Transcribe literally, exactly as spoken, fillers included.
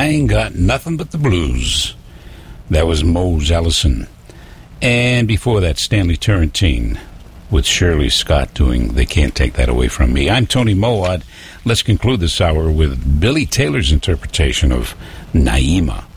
I Ain't Got Nothing But the Blues. That was Mose Ellison. And before that, Stanley Turrentine with Shirley Scott doing They Can't Take That Away From Me. I'm Tony Moad. Let's conclude this hour with Billy Taylor's interpretation of Naima.